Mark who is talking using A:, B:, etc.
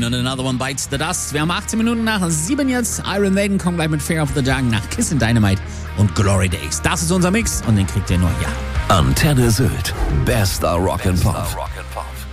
A: und Another One Bites the Dust. Wir haben 18 Minuten nach 7 jetzt. Iron Maiden kommen gleich mit Fear of the Dark nach Kiss and Dynamite und Glory Days. Das ist unser Mix und den kriegt ihr nur hier.
B: Antenne Sylt. Bester Rock and Pop.